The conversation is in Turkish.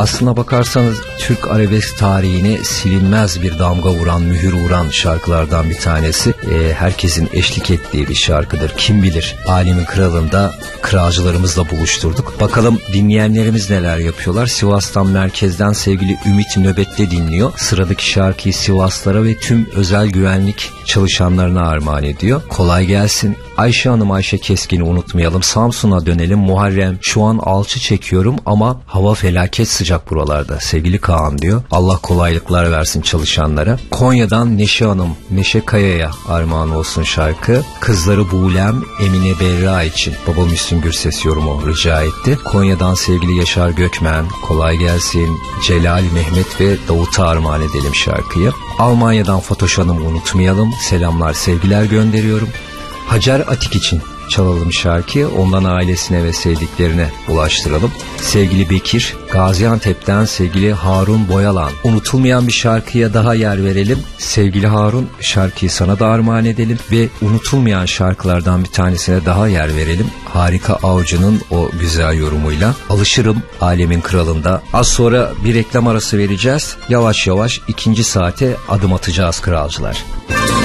Aslına bakarsanız Türk arabesk tarihine silinmez bir damga vuran, mühür vuran şarkılardan bir tanesi. Herkesin eşlik ettiği bir şarkıdır. Kim bilir Alemin Kralı'nda kıracılarımızla buluşturduk. Bakalım dinleyenlerimiz neler yapıyorlar. Sivas'tan, merkezden sevgili Ümit nöbette dinliyor. Sıradaki şarkıyı Sivaslara ve tüm özel güvenlik çalışanlarına armağan ediyor. Kolay gelsin. Ayşe Hanım, Ayşe Keskin'i unutmayalım. Samsun'a dönelim. Muharrem, şu an alçı çekiyorum ama hava felaket sıcak buralarda. Sevgili Kaan diyor. Allah kolaylıklar versin çalışanlara. Konya'dan Neşe Hanım, Neşe Kaya'ya armağan olsun şarkı. Kızları Buğlem, Emine Berra için Baba Müslüm Gürses yorumu rica etti. Konya'dan sevgili Yaşar Gökmen, kolay gelsin. Celal, Mehmet ve Davut'a armağan edelim şarkıyı. Almanya'dan Fatoş Hanım'ı unutmayalım. Selamlar, sevgiler gönderiyorum. Hacer Atik için çalalım şarkıyı, ondan ailesine ve sevdiklerine ulaştıralım. Sevgili Bekir, Gaziantep'ten sevgili Harun Boyalan. Unutulmayan bir şarkıya daha yer verelim. Sevgili Harun, şarkıyı sana da armağan edelim ve unutulmayan şarkılardan bir tanesine daha yer verelim. Harika Avcı'nın o güzel yorumuyla. Alışırım Alemin Kralı'nda. Az sonra bir reklam arası vereceğiz. Yavaş yavaş ikinci saate adım atacağız kralcılar.